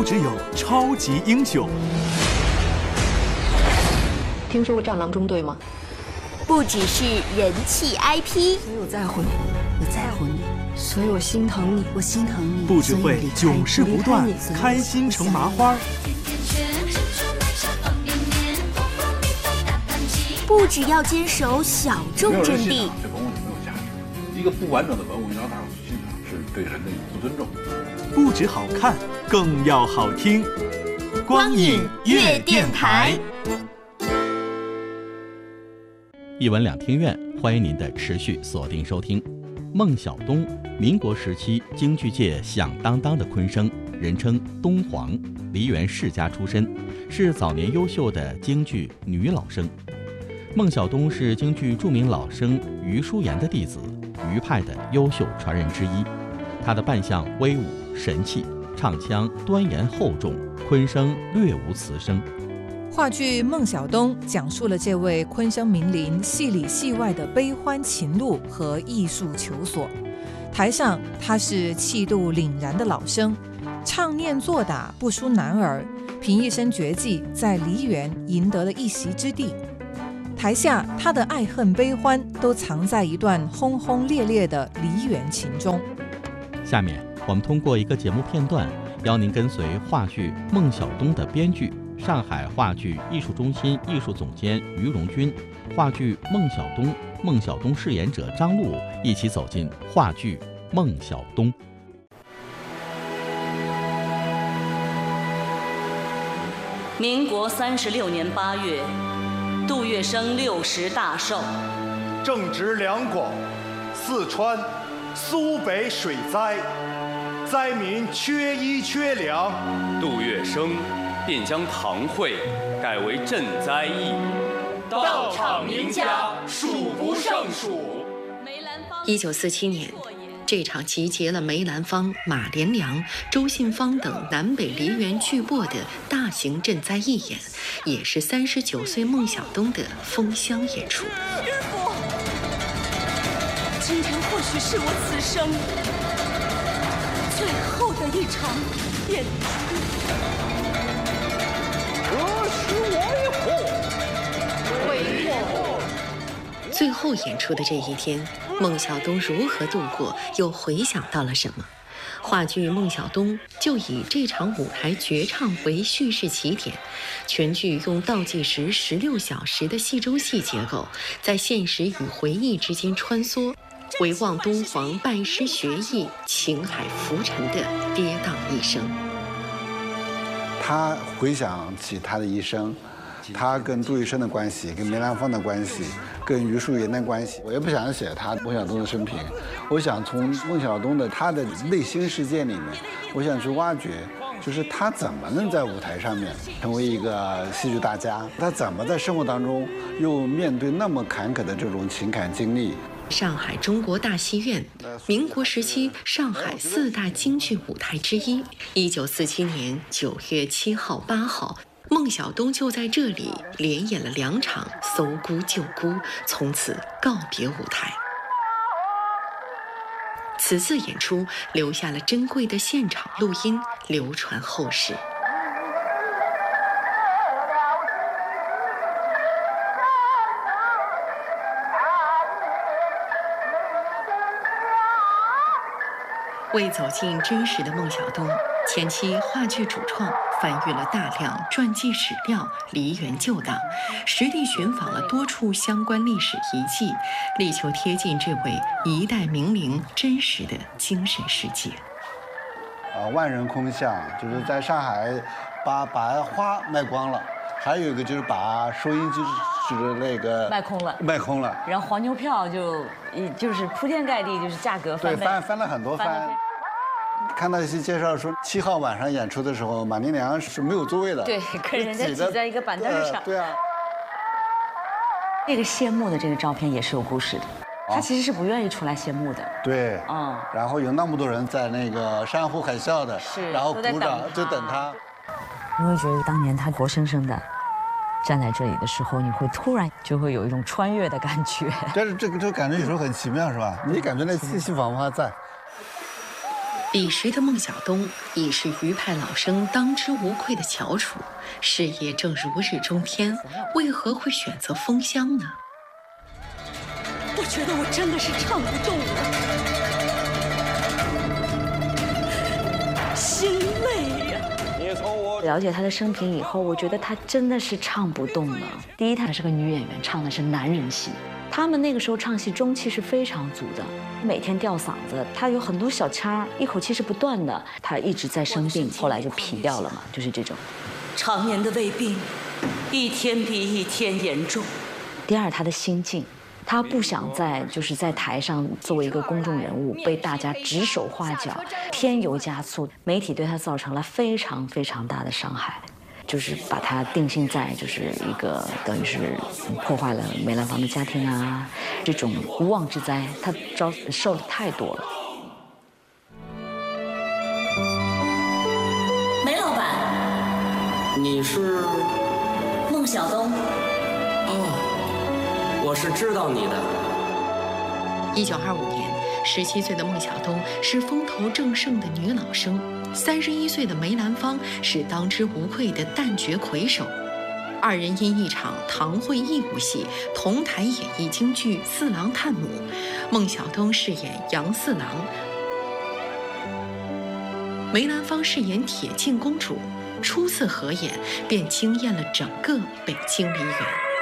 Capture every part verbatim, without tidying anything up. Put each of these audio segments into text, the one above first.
不只有超级英雄。 听说过战狼中队吗？ 不只是人气 I P， 所以我在乎你，我在乎你，所以我心疼你，我心疼你。 不只会囧事不断，开心成麻花。 不只要坚守小众阵地， 这文物就没有价值。一个不完整的文物，你让大伙去欣赏，是对人的不尊重。 不只好看，更要好听。光影乐电台。 一文两厅院，欢迎您的持续锁定收听。孟小冬，民国时期京剧界响当当的昆生，人称东皇，梨园世家出身，是早年优秀的京剧女老生。孟小冬是京剧著名老生余淑妍的弟子，余派的优秀传人之一。她的扮相威武神气，唱腔端严厚重，昆声略无词声。 话剧《孟小冬》讲述了这位昆生名伶戏里戏外的悲欢情路和艺术求索。台上他是气度凛然的老生，唱念做打不输男儿，凭一身绝技在梨园赢得了一席之地。台下他的爱恨悲欢都藏在一段轰轰烈烈的梨园情中。 下面我们通过一个节目片段，邀您跟随话剧《孟小冬》的编剧上海话剧艺术中心艺术总监于荣军，话剧《孟小冬》孟小冬饰演者张璐一起走进话剧《孟小冬》。 民国三十六年八月，杜月笙六十大寿， 正值两广、四川、苏北水灾，灾民缺衣缺粮， 杜月笙便将堂会改为赈灾义务， 到场名家数不胜数。 一九四七年，这场集结了梅兰芳、马连良、周信芳等南北梨园巨擘的大型赈灾义演，也是三十九岁孟小冬的封箱演出。 师父，今天或许是我此生最后的一场演出。 最后演出的这一天，孟小冬如何度过，又回想到了什么？话剧《孟小冬》就以这场舞台绝唱为叙事起点，全剧用倒计时十六小时的戏中戏结构，在现实与回忆之间穿梭，回望东皇拜师学艺、情海浮沉的跌宕一生。 他回想起他的一生，他跟杜月笙的关系，跟梅兰芳的关系，跟余淑妍的关系。我也不想写他孟小冬的生平，我想从孟小冬的他的内心世界里面，我想去挖掘，就是他怎么能在舞台上面成为一个戏剧大家，他怎么在生活当中又面对那么坎坷的这种情感经历。 上海中国大戏院，民国时期上海四大京剧舞台之一。一九四七年九月七号、八号，孟小冬就在这里连演了两场《搜孤救孤》，从此告别舞台。此次演出留下了珍贵的现场录音，流传后世。为走进真实的孟小冬，前期话剧主创翻阅了大量传记史料、梨园旧档，实地寻访了多处相关历史遗迹，力求贴近这位一代名伶真实的精神世界。 啊，万人空巷，就是在上海把把花卖光了，还有一个就是把收音机就是那个卖空了， 卖空了， 然后黄牛票就就是铺天盖地，就是价格翻倍， 对，翻翻了很多番。看到一些介绍说，七号晚上演出的时候，马连良是没有座位的， 对，跟人家挤在一个板凳上。 呃、对啊。 这个谢幕的这个照片也是有故事的，他其实是不愿意出来谢幕的。 对， 嗯。 然后有那么多人在那个山呼海啸的， 是， 然后鼓掌就等他。 你会觉得当年他活生生的站在这里的时候，你会突然就会有一种穿越的感觉。 但是这个这个感觉有时候很奇妙，是吧？你感觉那气息仿佛还在。 彼时的孟小冬已是余派老生当之无愧的翘楚，事业正如日中天，为何会选择封箱呢？ 我觉得我真的是唱不动了，心累呀。 了解她的生平以后，我觉得她真的是唱不动了。第一，她是个女演员，唱的是男人戏。他们那个时候唱戏中气是非常足的，每天吊嗓子，他有很多小腔，一口气是不断的。他一直在生病，后来就皮掉了嘛，就是这种。 常年的胃病，一天比一天严重。 第二，他的心境，他不想在就是在台上作为一个公众人物被大家指手画脚，添油加醋，媒体对他造成了非常非常大的伤害。就是把他定性在就是一个等于是破坏了梅兰芳的家庭啊，这种无妄之灾，他遭受的太多了。 梅老板， 你是孟小冬。 哦，我是知道你的。 一九二五年，十七岁的孟小冬是风头正盛的女老生。三十一岁的梅兰芳是当之无愧的旦角魁首，二人因一场堂会义务戏同台演绎京剧《四郎探母》，孟小冬饰演杨四郎，梅兰芳饰演铁镜公主。初次合演便惊艳了整个北京梨园。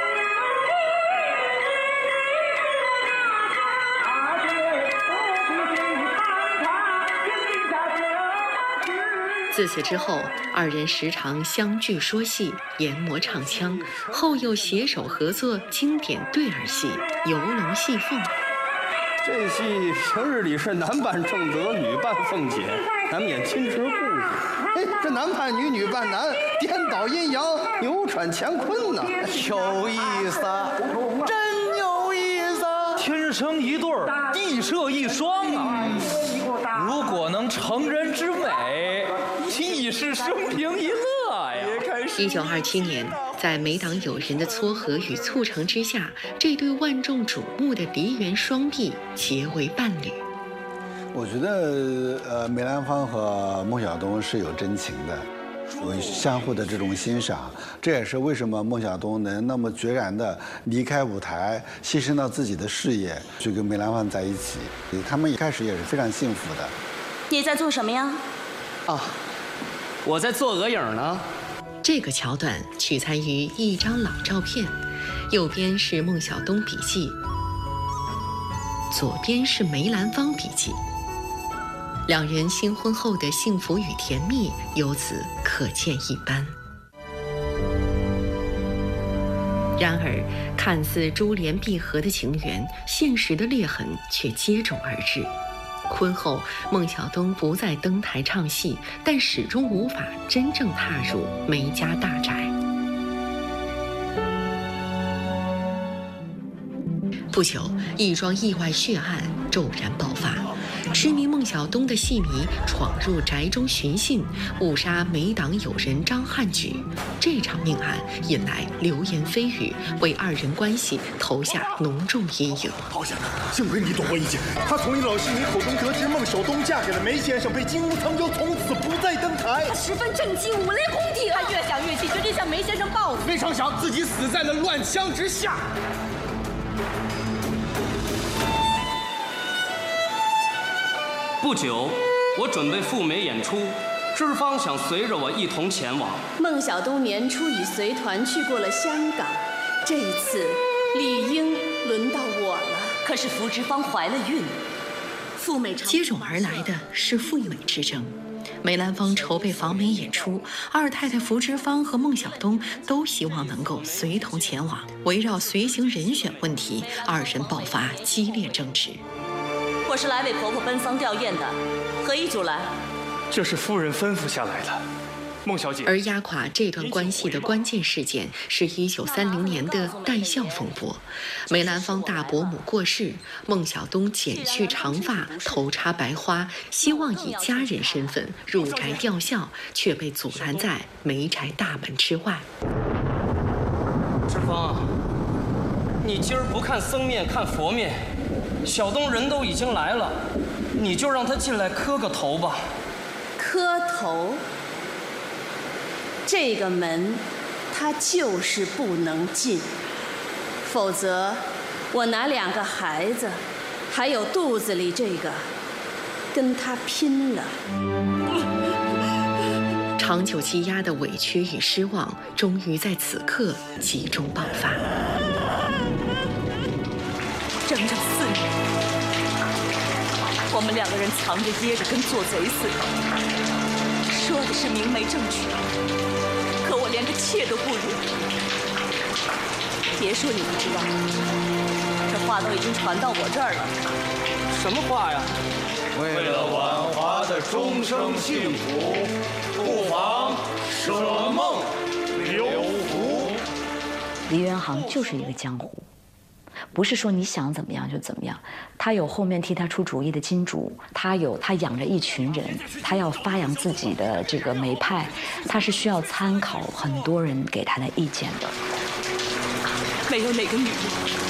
自此之后，二人时常相聚说戏，研磨唱腔，后又携手合作经典对儿戏《游龙戏凤》。 这戏平日里是男扮正德，女扮凤姐，难免亲池故事。哎，这男扮女，女扮男，颠倒阴阳，扭转乾坤呐， 有意思，真有意思。 天生一对儿，地设一双啊！如果能成人之美，亦是生平一乐呀！ 一九二七年，在梅党友人的撮合与促成之下，这对万众瞩目的梨园双璧结为伴侣。 我觉得，呃，梅兰芳和孟小冬是有真情的，有相互的这种欣赏。这也是为什么孟小冬能那么决然地离开舞台，牺牲到自己的事业，去跟梅兰芳在一起。他们一开始也是非常幸福的。 你在做什么呀？ 啊，我在做额影呢。 这个桥段取材于一张老照片，右边是孟小冬笔记，左边是梅兰芳笔记。两人新婚后的幸福与甜蜜由此可见一斑。然而，看似珠联璧合的情缘，现实的裂痕却接踵而至。婚后，孟小冬不再登台唱戏，但始终无法真正踏入梅家大宅。不久，一桩意外血案骤然爆发。知名孟小冬的戏迷闯入宅中寻衅，误杀梅党友人张汉举。这场命案引来流言蜚语，为二人关系投下浓重阴影。 好险，幸亏你躲过一劫。他从一老戏迷口中得知孟小冬嫁给了梅先生，被金屋藏娇，从此不再登台。 他十分震惊，五雷轰顶。他越想越气，决定向梅先生报复。 没成想自己死在了乱枪之下。 不久，我准备赴梅演出，知方想随着我一同前往。 孟小冬年初已随团去过了香港，这一次理应轮到我了。 可是福芝芳怀了孕，赴美接踵而来的是赴美之争。梅兰芳筹备访美演出，二太太福芝芳和孟小冬都希望能够随同前往。围绕随行人选问题，二人爆发激烈争执。 我是来为婆婆奔丧吊唁的，何以阻拦？ 这是夫人吩咐下来的，孟小姐。 而压垮这段关系的关键事件是一九三零年的戴孝风波。梅兰芳大伯母过世，孟小冬剪去长发，头插白花，希望以家人身份入宅吊孝，却被阻拦在梅宅大门之外。 知芳，你今儿不看僧面看佛面，小冬人都已经来了， 你就让他进来磕个头吧。 磕头？这个门，他就是不能进，否则，我拿两个孩子，还有肚子里这个，跟他拼了。 长久积压的委屈与失望，终于在此刻集中爆发。 整整四年，我们两个人藏着掖着，跟做贼似的，说的是明媒正娶，可我连个妾都不如。别说你不知道，这话都已经传到我这儿了。 什么话呀？ 为了婉华的终生幸福，不妨舍梦留福。 梨园行就是一个江湖，不是说你想怎么样就怎么样。他有后面替他出主意的金主，他有他养着一群人，他要发扬自己的这个门派，他是需要参考很多人给他的意见的。 没有哪个女人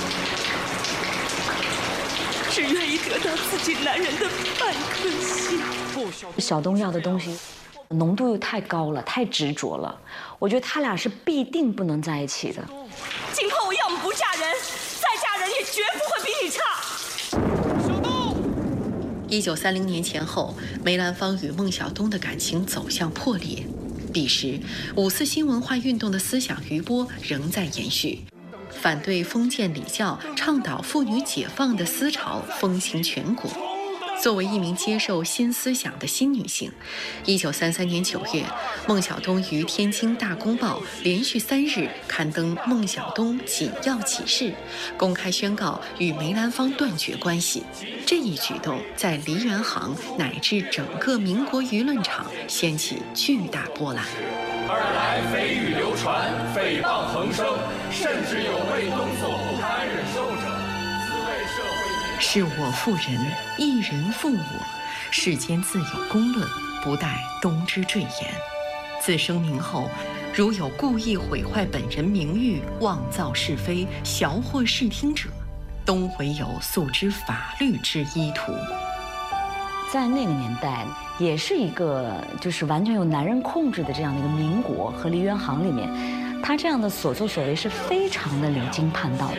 只愿意得到自己男人的半颗心。 小东要的东西浓度又太高了，太执着了，我觉得他俩是必定不能在一起的。 今后我要么不嫁人，再嫁人也绝不会比你差。 小东。一九三零年前后，梅兰芳与孟小冬的感情走向破裂。彼时，五四新文化运动的思想余波仍在延续。反对封建礼教、倡导妇女解放的思潮风行全国。作为一名接受新思想的新女性，一九三三年九月，孟小冬于天津《大公报》连续三日刊登孟小冬紧要启事，公开宣告与梅兰芳断绝关系。这一举动在梨园行乃至整个民国舆论场掀起巨大波澜。 二来蜚语流传，诽谤横生，甚至有为东所不堪忍受者。自为社会是我负人，一人负我，世间自有公论，不待冬之赘言。自声明后，如有故意毁坏本人名誉、妄造是非、淆惑视听者，冬唯有诉之法律之依途。 在那个年代，也是一个就是完全由男人控制的这样的一个民国和梨园行里面，他这样的所作所为是非常的离经叛道的。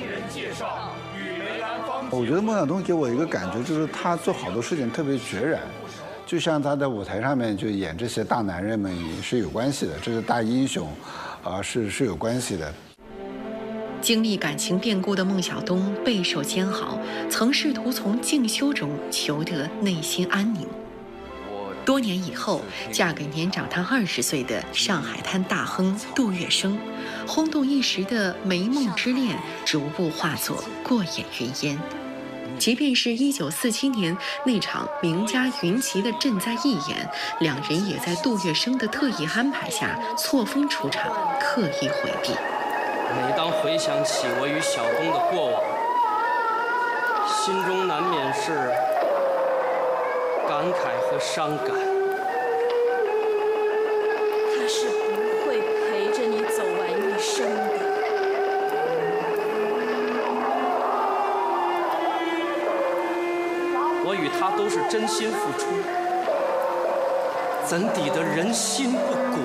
我觉得孟小冬给我一个感觉，就是他做好多事情特别决然，就像他在舞台上面就演这些大男人们也是有关系的，这是大英雄，啊、呃、是是有关系的。 经历感情变故的孟小冬备受煎熬，曾试图从静修中求得内心安宁。多年以后，嫁给年长她二十岁的上海滩大亨杜月笙，轰动一时的梅梦之恋逐步化作过眼云烟。即便是一九四七年那场名家云集的赈灾义演，两人也在杜月笙的特意安排下错峰出场，刻意回避。 每当回想起我与小冬的过往，心中难免是感慨和伤感。 他是不会陪着你走完一生的。 我与他都是真心付出，怎抵得人心不古？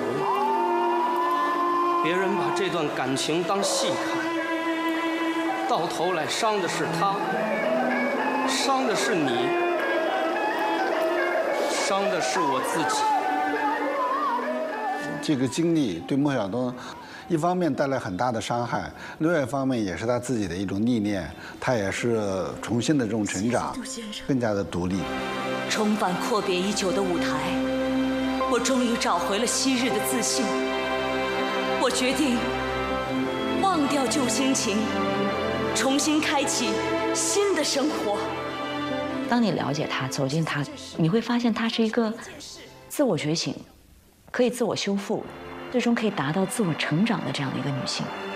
别人把这段感情当戏看，到头来伤的是他，伤的是你，伤的是我自己。 这个经历对孟小冬，一方面带来很大的伤害，另外一方面也是他自己的一种历练，他也是重新的这种成长，更加的独立。 重返阔别已久的舞台，我终于找回了昔日的自信。我决定忘掉旧心情，重新开启新的生活。 当你了解她，走进她，你会发现她是一个自我觉醒，可以自我修复，最终可以达到自我成长的这样的一个女性。